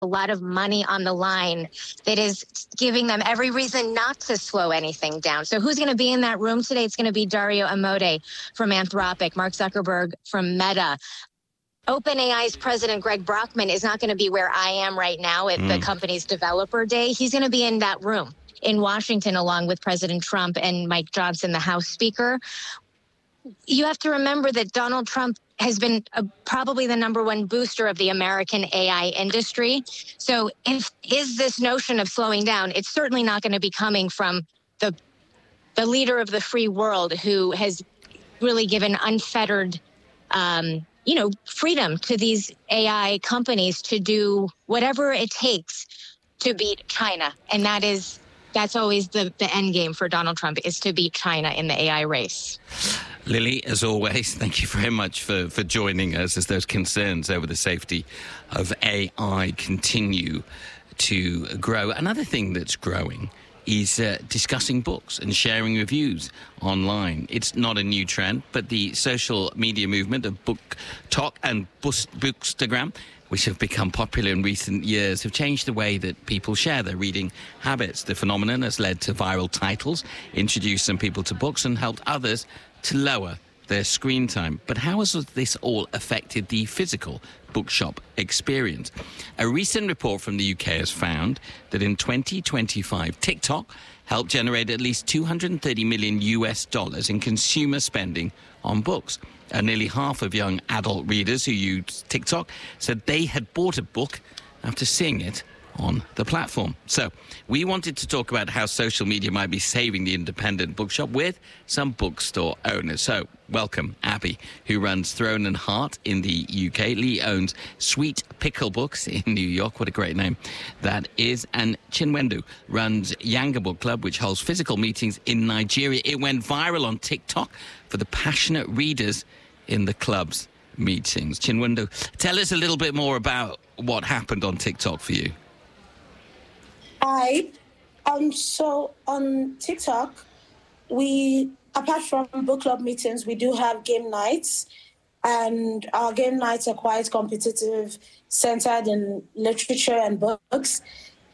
a lot of money on the line that is giving them every reason not to slow anything down. So who's going to be in that room today? It's going to be Dario Amodei from Anthropic, Mark Zuckerberg from Meta. OpenAI's president, Greg Brockman, is not going to be where I am right now at the company's developer day. He's going to be in that room in Washington, along with President Trump and Mike Johnson, the House Speaker. You have to remember that Donald Trump has been probably the number one booster of the American AI industry. So is this notion of slowing down, it's certainly not going to be coming from the leader of the free world who has really given unfettered freedom to these AI companies to do whatever it takes to beat China. And that's always the end game for Donald Trump, is to beat China in the AI race. Lily, as always, thank you very much for joining us as those concerns over the safety of AI continue to grow. Another thing that's growing is discussing books and sharing reviews online. It's not a new trend, but the social media movement of BookTok and Bookstagram, which have become popular in recent years, have changed the way that people share their reading habits. The phenomenon has led to viral titles, introduced some people to books, and helped others to lower their screen time. But how has this all affected the physical bookshop experience? A recent report from the UK has found that in 2025, TikTok helped generate at least $230 million in consumer spending on books. And nearly half of young adult readers who use TikTok said they had bought a book after seeing it on the platform. So we wanted to talk about how social media might be saving the independent bookshop with some bookstore owners. So welcome Abby, who runs Throne and Heart in the UK. Lee owns Sweet Pickle Books in New York. What a great name that is. And Chinwendu runs Yanga Book Club, which holds physical meetings in Nigeria. It went viral on TikTok for the passionate readers in the club's meetings. Chinwendu, tell us a little bit more about what happened on TikTok for you. Hi. So on TikTok, apart from book club meetings, we do have game nights, and our game nights are quite competitive, centered in literature and books.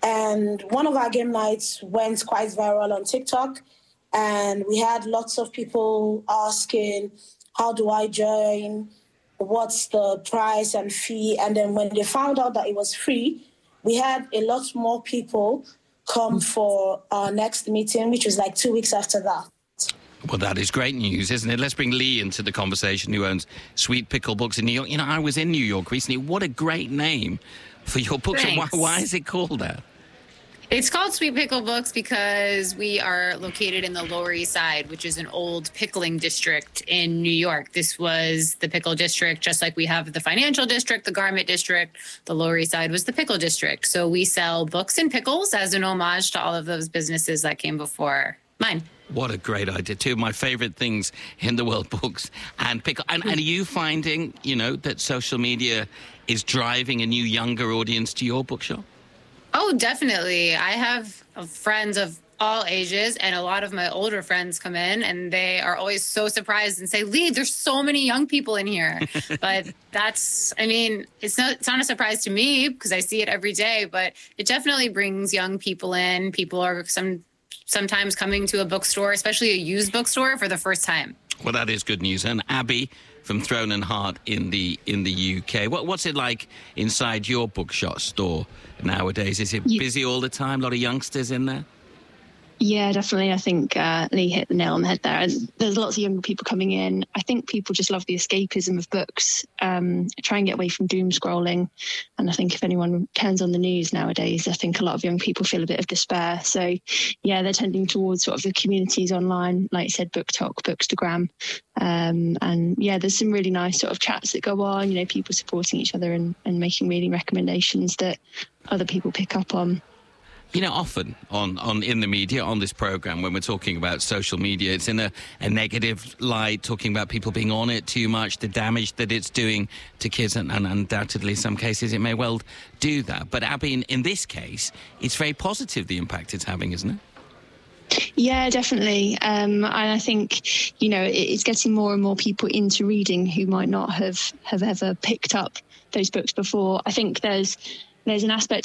And one of our game nights went quite viral on TikTok, and we had lots of people asking, how do I join? What's the price and fee? And then when they found out that it was free, we had a lot more people come for our next meeting, which was like 2 weeks after that. Well, that is great news, isn't it? Let's bring Lee into the conversation, who owns Sweet Pickle Books in New York. You know, I was in New York recently. What a great name for your books. Why is it called that? It's called Sweet Pickle Books because we are located in the Lower East Side, which is an old pickling district in New York. This was the pickle district, just like we have the financial district, the garment district. The Lower East Side was the pickle district. So we sell books and pickles as an homage to all of those businesses that came before mine. What a great idea. Two of my favorite things in the world, books and pickle. And are you finding, that social media is driving a new younger audience to your bookshop? Oh, definitely. I have friends of all ages, and a lot of my older friends come in and they are always so surprised and say, Lee, there's so many young people in here. But it's not a surprise to me because I see it every day, but it definitely brings young people in. People are sometimes coming to a bookstore, especially a used bookstore, for the first time. Well, that is good news. And Abby from Throne and Heart in the UK. What's it like inside your bookshop store nowadays? Is it busy all the time? A lot of youngsters in there? Yeah, definitely. I think Lee hit the nail on the head there. There's lots of younger people coming in. I think people just love the escapism of books, try and get away from doom scrolling. And I think if anyone turns on the news nowadays, I think a lot of young people feel a bit of despair. So, yeah, they're tending towards sort of the communities online, like you said, BookTok, Bookstagram. And, yeah, there's some really nice sort of chats that go on, people supporting each other and making reading recommendations that other people pick up on. Often on in the media, on this program, when we're talking about social media, it's in a negative light, talking about people being on it too much, the damage that it's doing to kids, and undoubtedly in some cases it may well do that. But Abby, in this case, it's very positive, the impact it's having, isn't it? Yeah, definitely. And I think, it's getting more and more people into reading who might not have ever picked up those books before. I think there's there's an aspect